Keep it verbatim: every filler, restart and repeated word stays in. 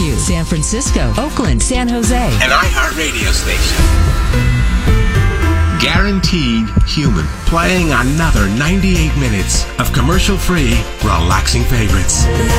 Syracuse, San Francisco, Oakland, San Jose. An iHeartRadio station. Guaranteed human. Playing another ninety-eight minutes of commercial-free, relaxing favorites.